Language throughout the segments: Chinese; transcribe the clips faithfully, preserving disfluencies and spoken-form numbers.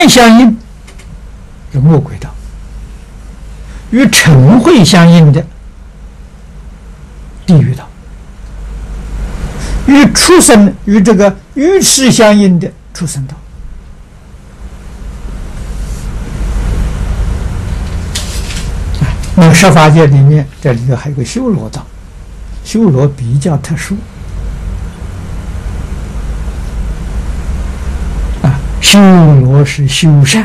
相应是恶鬼道，与嗔恚相应的地狱道，与畜生与这个愚痴相应的畜生道。那么十法界里面，这里头还有个修罗道，修罗比较特殊啊，修罗是修善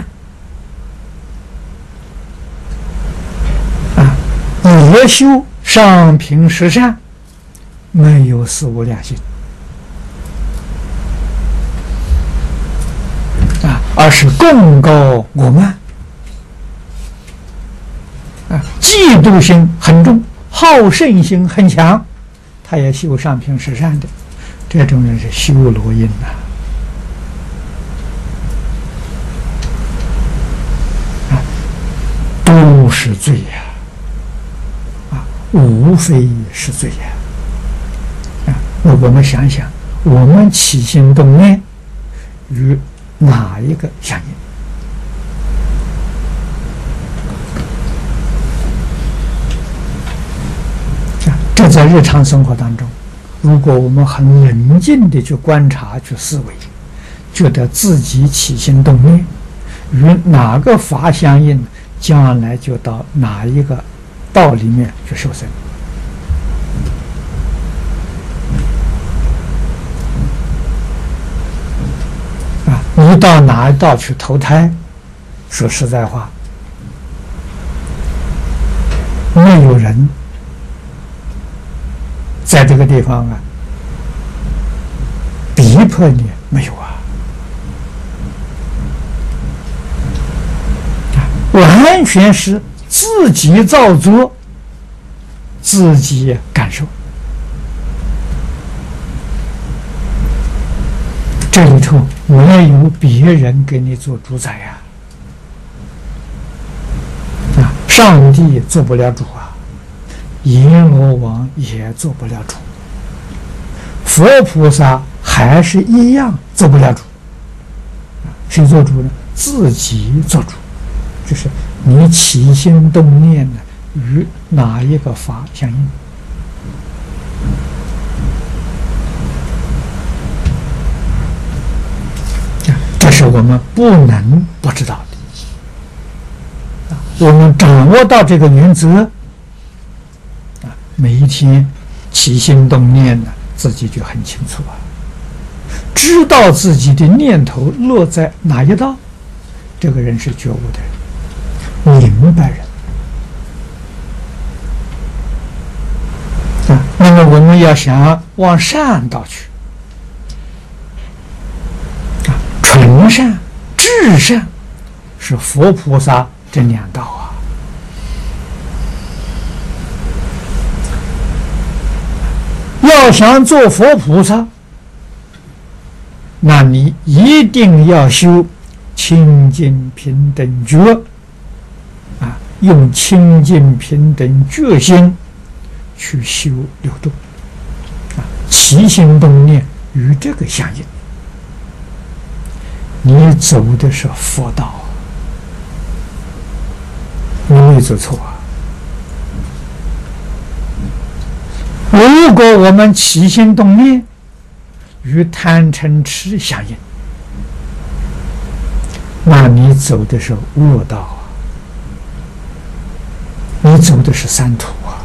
啊，也修上品十善，没有四无量心啊，而是贡高我慢。啊，嫉妒心很重，好胜心很强，他也修上品十善的，这种人是修罗因呐、啊，啊，都是罪呀、啊，啊，无非是罪呀、啊，啊，那我们想想，我们起心动念与哪一个相应？这在日常生活当中，如果我们很冷静地去观察、去思维，觉得自己起心动念与哪个法相应，将来就到哪一个道里面去受生。啊，你到哪一道去投胎？说实在话，没有人在这个地方啊，逼迫你没有啊？完全是自己造作，自己感受。这里头没有别人给你做主宰呀！啊，上帝做不了主啊！阎罗王也做不了主，佛菩萨还是一样做不了主。谁做主呢？自己做主，就是你起心动念呢，与哪一个法相应？这是我们不能不知道的。我们掌握到这个原则。每一天起心动念呢，自己就很清楚啊，知道自己的念头落在哪一道，这个人是觉悟的人，明白人啊。那么我们要想往善道去啊，纯善、至善是佛菩萨这两道啊。要想做佛菩萨，那你一定要修清净平等觉啊，用清净平等觉心去修六度啊，起心动念与这个相应，你走的是佛道，你没走错啊。如果我们起心动念与贪嗔痴相应，那你走的是恶道啊，你走的是三途啊。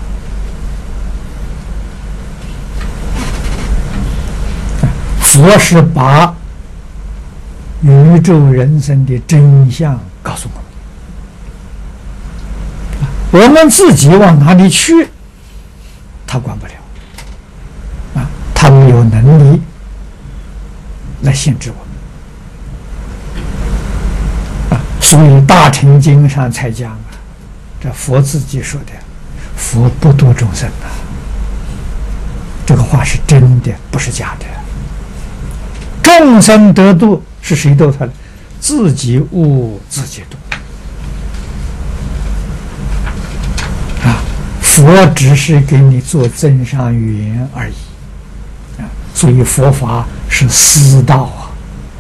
佛是把宇宙人生的真相告诉我们，我们自己往哪里去，他管不了。他没有能力来限制我们啊，所以《大乘经》上才讲啊，这佛自己说的，佛不度众生啊，这个话是真的，不是假的。众生得度是谁度他的？自己悟，自己度啊，佛只是给你做增上缘而已。所以佛法是私道啊。